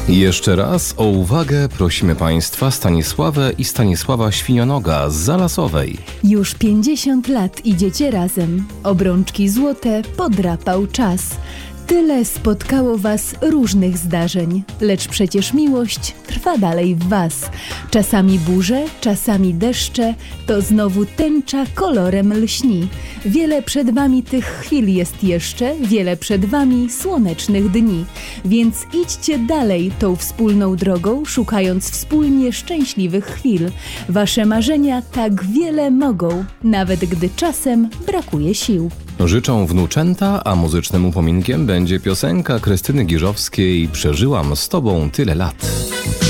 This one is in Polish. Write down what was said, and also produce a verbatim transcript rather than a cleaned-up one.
Jeszcze raz o uwagę prosimy Państwa Stanisławę i Stanisława Świnionoga z Zalasowej. Już pięćdziesiąt lat idziecie razem, obrączki złote podrapał czas. Tyle spotkało was różnych zdarzeń, lecz przecież miłość trwa dalej w was. Czasami burze, czasami deszcze, to znowu tęcza kolorem lśni. Wiele przed wami tych chwil jest jeszcze, wiele przed wami słonecznych dni. Więc idźcie dalej tą wspólną drogą, szukając wspólnie szczęśliwych chwil. Wasze marzenia tak wiele mogą, nawet gdy czasem brakuje sił. Życzą wnuczęta, a muzycznym upominkiem będzie piosenka Krystyny Giżowskiej „Przeżyłam z tobą tyle lat”.